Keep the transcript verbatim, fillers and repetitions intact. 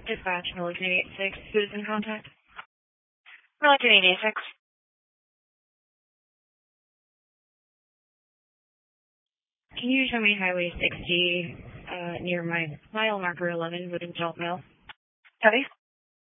Dispatch, Milligan eighty-six. Who's in contact? Milligan eighty-six. Can you show me Highway sixty uh, near my mile marker eleven with adult mail? Copy.